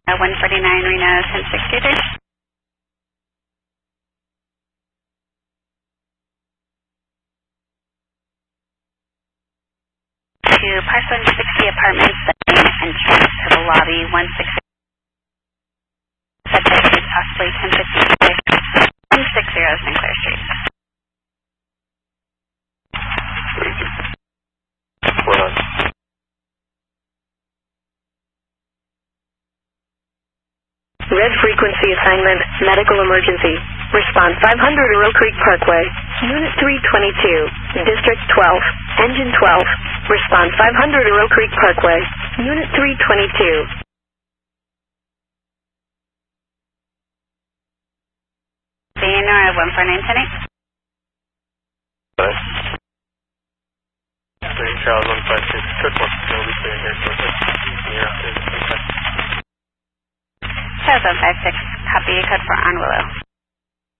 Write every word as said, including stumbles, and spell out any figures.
Uh, one forty-nine Reno ten sixty-three. To Park one sixty Apartments, the main entrance to the lobby, one sixty. Subject is possibly ten fifty-six, one sixty Sinclair Street. Hold on. Red frequency assignment, medical emergency. Response five hundred Earl Creek Parkway. Unit three twenty-two, District twelve, Engine twelve. Response five hundred Earl Creek Parkway. Unit three twenty-two. D N R one four nine ten eight. Bye. Three Charles one five six. Cook one. No, we stay in here. So yeah, it's Charles one five six. Copy code for on Willow.